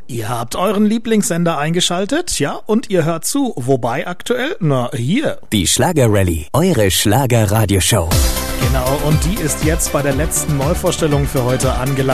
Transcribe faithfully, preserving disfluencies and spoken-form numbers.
Ihr habt euren Lieblingssender eingeschaltet, ja, und ihr hört zu. Wobei aktuell? Na, hier. Die Schlager-Rallye, eure Schlager-Radioshow. Genau, und die ist jetzt bei der letzten Neuvorstellung für heute angelangt.